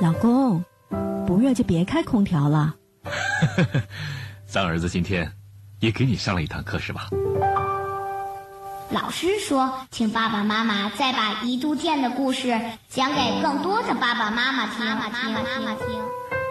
老公，不热就别开空调了。 三儿子今天也给你上了一堂课是吧？ 老师说，请爸爸妈妈再把移都店的故事讲给更多的爸爸妈妈听。